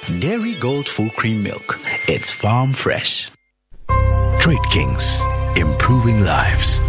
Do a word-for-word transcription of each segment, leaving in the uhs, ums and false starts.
Dairy Gold Full Cream Milk. It's farm fresh. Trade Kings, improving lives.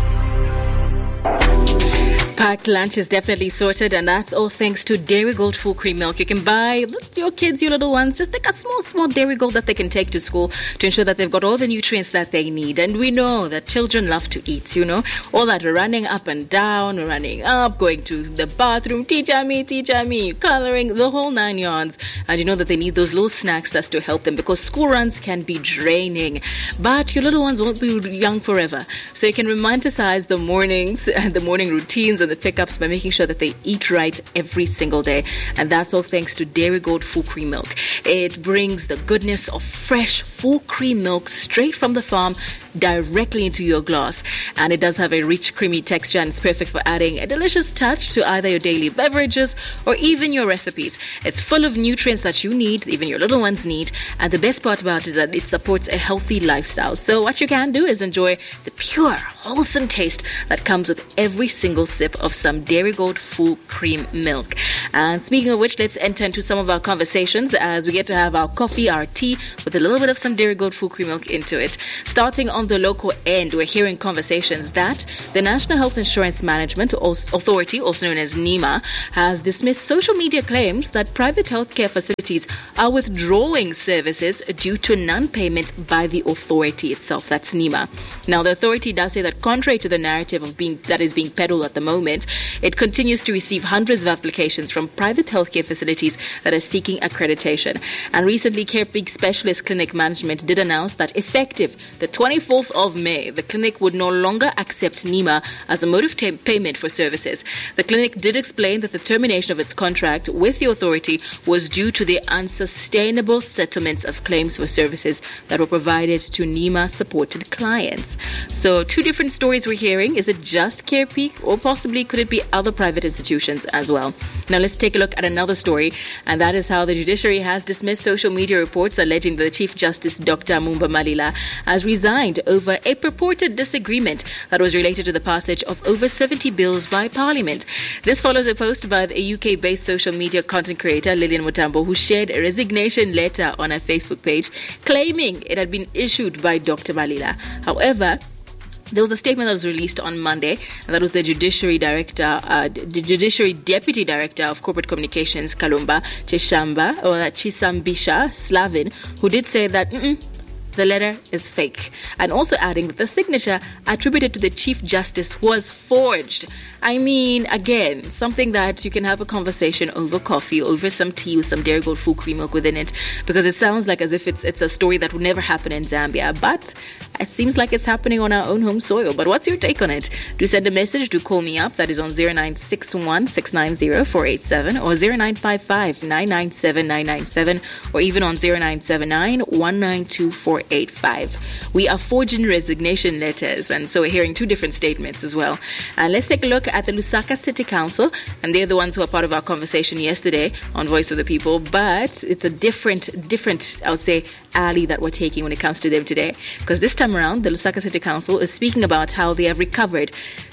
Packed lunch is definitely sorted, and that's all thanks to Dairy Gold Full Cream Milk. You can buy your kids, your little ones, just like a small, small Dairy Gold that they can take to school to ensure that they've got all the nutrients that they need. And we know that children love to eat, you know, all that running up and down, running up, going to the bathroom, teacher me, teacher me, coloring, the whole nine yards. And you know that they need those little snacks just to help them, because school runs can be draining. But your little ones won't be young forever. So you can romanticize the mornings and the morning routines and the pickups by making sure that they eat right every single day. And that's all thanks to Dairy Gold Full Cream Milk. It brings the goodness of fresh full cream milk straight from the farm directly into your glass. And it does have a rich, creamy texture, and it's perfect for adding a delicious touch to either your daily beverages or even your recipes. It's full of nutrients that you need, even your little ones need. And the best part about it is that it supports a healthy lifestyle. So what you can do is enjoy the pure, wholesome taste that comes with every single sip of some Dairy Gold Full Cream Milk. And speaking of which, let's enter into some of our conversations as we get to have our coffee, our tea, with a little bit of some Dairy Gold Full Cream Milk into it. Starting on the local end, we're hearing conversations that the National Health Insurance Management Authority, also known as NEMA, has dismissed social media claims that private healthcare facilities are withdrawing services due to non-payment by the authority itself. That's NEMA. Now, the authority does say that contrary to the narrative of being that is being peddled at the moment, it continues to receive hundreds of applications from private healthcare facilities that are seeking accreditation. And recently, CarePeak Specialist Clinic Management did announce that effective the twenty-fourth of May, the clinic would no longer accept NEMA as a mode of t- payment for services. The clinic did explain that the termination of its contract with the authority was due to the unsustainable settlements of claims for services that were provided to NEMA-supported clients. So, two different stories we're hearing. Is it just CarePeak, or possibly could it be other private institutions as well? Now, let's take a look at another story, and that is how the judiciary has dismissed social media reports alleging that the Chief Justice, Doctor Mumba Malila, has resigned over a purported disagreement that was related to the passage of over seventy bills by Parliament. This follows a post by the U K-based social media content creator Lillian Mutambo, who shared a resignation letter on her Facebook page claiming it had been issued by Doctor Malila. However, there was a statement that was released on Monday, and that was the Judiciary Director, uh, the Judiciary Deputy Director of Corporate Communications, Kalumba Chishamba, or Chisambisha Slavin, who did say that mm-mm, the letter is fake, and also adding that the signature attributed to the Chief Justice was forged. I mean, again, something that you can have a conversation over coffee, over some tea with some Dairy Gold Full Cream Milk within it, because it sounds like as if it's it's a story that would never happen in Zambia, but it seems like it's happening on our own home soil. But what's your take on it? Do send a message, do call me up. That is on zero nine six one, six nine zero, four eight seven or zero nine five five, nine nine seven, nine nine seven, or even on zero nine seven nine, one nine two four eight five. We are forging resignation letters, and so we're hearing two different statements as well. And let's take a look at the Lusaka City Council, and they're the ones who are part of our conversation yesterday on Voice of the People, but it's a different, different, I would say, alley that we're taking when it comes to them today, because this time around, the Lusaka City Council is speaking about how they have recovered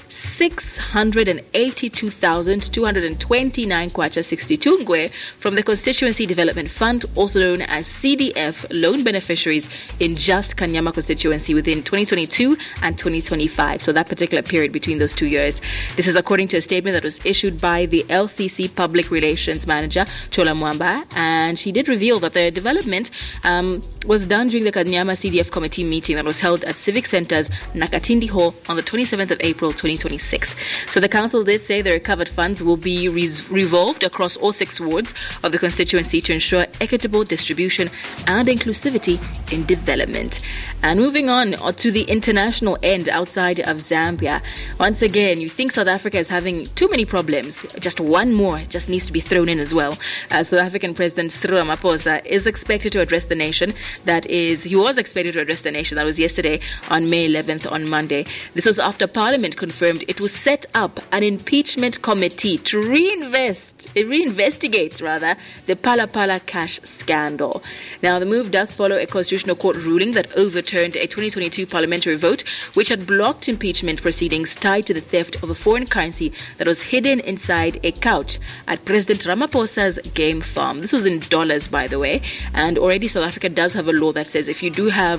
six hundred eighty-two thousand two hundred twenty-nine kwacha sixty-two ngwe from the Constituency Development Fund, also known as C D F, loan beneficiaries in just Kanyama constituency within twenty twenty-two and twenty twenty-five. So that particular period between those two years. This is according to a statement that was issued by the L C C Public Relations Manager, Chola Mwamba, and she did reveal that the development um, was done during the Kanyama C D F committee meeting that was held at Civic Centre's Nakatindi Hall on the twenty-seventh of April twenty twenty-six. So the council did say the recovered funds will be res- revolved across all six wards of the constituency to ensure equitable distribution and inclusivity in development. And moving on to the international end outside of Zambia. Once again, you think South Africa is having too many problems. Just one more just needs to be thrown in as well. Uh, South African President Cyril Ramaphosa is expected to address the nation. That is, he was expected to address the nation. That was yesterday on May eleventh on Monday. This was after Parliament confirmed confirmed it will set up an impeachment committee to reinvest, reinvestigate rather, the Phala Phala cash scandal. Now, the move does follow a Constitutional Court ruling that overturned a twenty twenty-two parliamentary vote which had blocked impeachment proceedings tied to the theft of a foreign currency that was hidden inside a couch at President Ramaphosa's game farm. This was in dollars, by the way, and already South Africa does have a law that says if you do have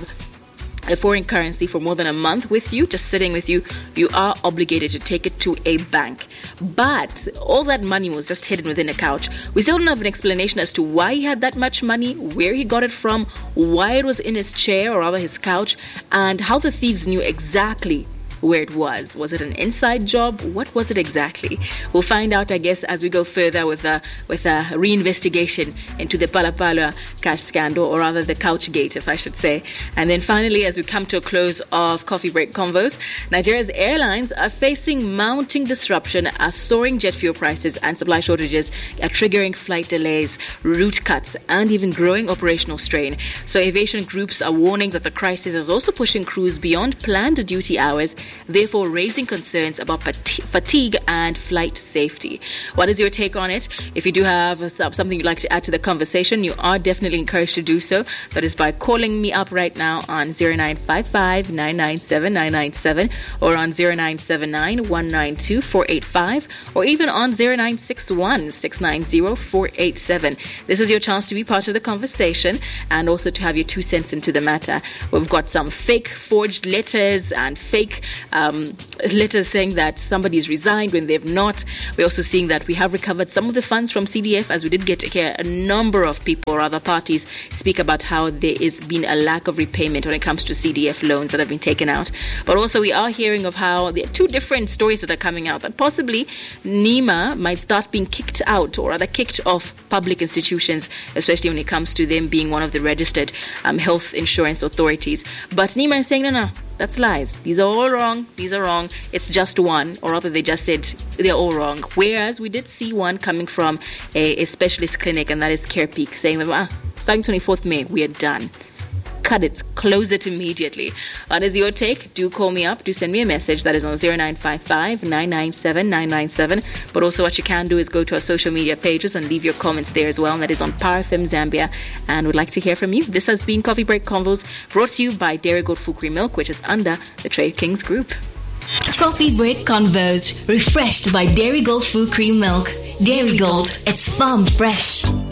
a foreign currency for more than a month with you, just sitting with you, you are obligated to take it to a bank. But all that money was just hidden within a couch. We still don't have an explanation as to why he had that much money, where he got it from, why it was in his chair or rather his couch, and how the thieves knew exactly where it was. Was it an inside job? What was it exactly? We'll find out, I guess, as we go further with a, with a reinvestigation into the Phala Phala cash scandal, or rather the couch gate, if I should say. And then finally, as we come to a close of Coffee Break Convos, Nigeria's airlines are facing mounting disruption as soaring jet fuel prices and supply shortages are triggering flight delays, route cuts, and even growing operational strain. So aviation groups are warning that the crisis is also pushing crews beyond planned duty hours, therefore raising concerns about fatigue and flight safety. What is your take on it? If you do have something you'd like to add to the conversation, you are definitely encouraged to do so. That is by calling me up right now on zero nine five five, nine nine seven, nine nine seven or on zero nine seven nine, one nine two, four eight five or even on zero nine six one, six nine zero, four eight seven. This is your chance to be part of the conversation and also to have your two cents into the matter. We've got some fake forged letters and fake Um, letters saying that somebody's resigned when they've not. We're also seeing that we have recovered some of the funds from C D F, as we did get to hear a number of people or other parties speak about how there has been a lack of repayment when it comes to C D F loans that have been taken out. But also we are hearing of how there are two different stories that are coming out, that possibly NEMA might start being kicked out or rather kicked off public institutions, especially when it comes to them being one of the registered um, health insurance authorities. But NEMA is saying, no, no, that's lies. These are all wrong. These are wrong. It's just one, or rather they just said they're all wrong. Whereas we did see one coming from a, a specialist clinic, and that is CarePeak, saying that ah, starting twenty-fourth of May, we are done. Cut it. Close it immediately. What is your take? Do call me up. Do send me a message. That is on zero nine five five, nine nine seven, nine nine seven. But also what you can do is go to our social media pages and leave your comments there as well. And that is on Power F M Zambia. And we'd like to hear from you. This has been Coffee Break Convos, brought to you by Dairy Gold Full Cream Milk, which is under the Trade Kings Group. Coffee Break Convos, refreshed by Dairy Gold Full Cream Milk. Dairy Gold, it's farm fresh.